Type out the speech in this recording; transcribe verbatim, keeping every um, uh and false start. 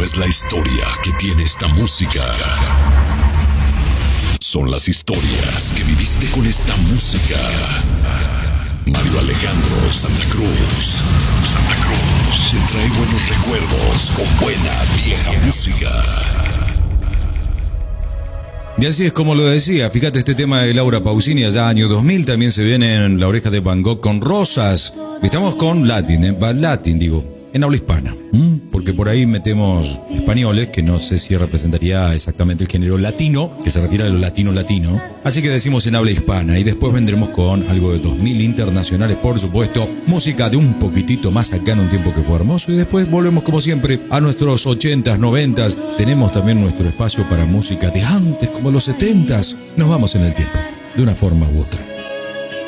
es la historia que tiene esta música. Son las historias que viviste con esta música. Mario Alejandro Santa Cruz. Santa Cruz. Te trae buenos recuerdos con buena vieja música. Y así es como lo decía, fíjate este tema de Laura Pausini allá año dos mil, también se viene en La Oreja de Van Gogh con Rosas. Estamos con Latin, eh, Latin digo, en habla hispana, ¿m? Porque por ahí metemos españoles, que no sé si representaría exactamente el género latino, que se refiere a lo latino-latino. Así que decimos en habla hispana y después vendremos con algo de dos mil internacionales, por supuesto. Música de un poquitito más acá en un tiempo que fue hermoso. Y después volvemos como siempre a nuestros ochentas, noventas. Tenemos también nuestro espacio para música de antes, como los setentas. Nos vamos en el tiempo, de una forma u otra.